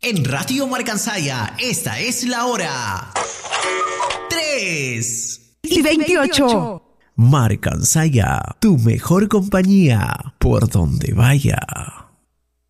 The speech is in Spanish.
En Radio Marcansaya, esta es la hora. 3:28. Marcansaya, tu mejor compañía por donde vaya.